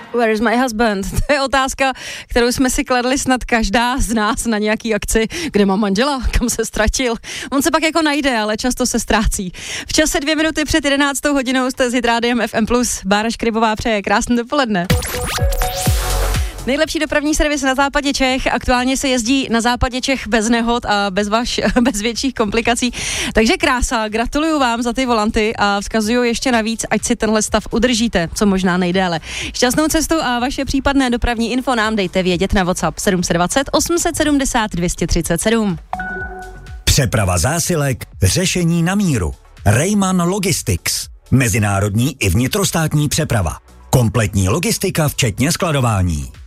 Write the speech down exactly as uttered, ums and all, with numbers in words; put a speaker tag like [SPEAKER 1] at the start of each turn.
[SPEAKER 1] Where is my husband? To je otázka, kterou jsme si kladli snad každá z nás na nějaký akci. Kde mám manžela? Kam se ztratil? On se pak jako najde, ale často se ztrácí. V čase dvě minuty před jedenáctou hodinou jste s Hitrádiem F M plus. Bára Škrybová přeje krásné dopoledne. Nejlepší dopravní servis na západě Čech. Aktuálně se jezdí na západě Čech bez nehod a bez, vaš, bez větších komplikací. Takže krása, gratuluju vám za ty volanty a vzkazuju ještě navíc, ať si tenhle stav udržíte, co možná nejdéle. Šťastnou cestu a vaše případné dopravní info nám dejte vědět na WhatsApp sedm set dvacet osm set sedmdesát dvě stě třicet sedm.
[SPEAKER 2] Přeprava zásilek, řešení na míru. Rejman Logistics. Mezinárodní i vnitrostátní přeprava. Kompletní logistika včetně skladování.